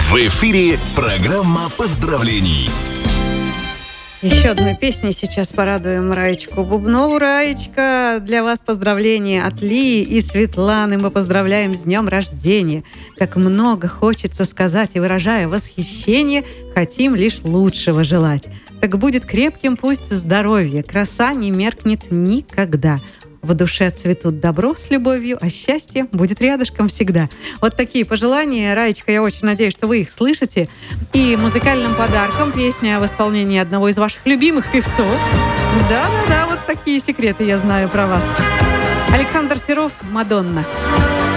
В эфире программа поздравлений. Еще одной песней сейчас порадуем Раечку Бубнову. Раечка, для вас поздравления от Лии и Светланы. Мы поздравляем с днем рождения. Как много хочется сказать, и, выражая восхищение, хотим лишь лучшего желать. Так будет крепким пусть здоровье, краса не меркнет никогда. В душе цветут добро с любовью, а счастье будет рядышком всегда. Вот такие пожелания. Раечка, я очень надеюсь, что вы их слышите. И музыкальным подарком песня в исполнении одного из ваших любимых певцов. Да-да-да, вот такие секреты я знаю про вас. Александр Серов, «Мадонна».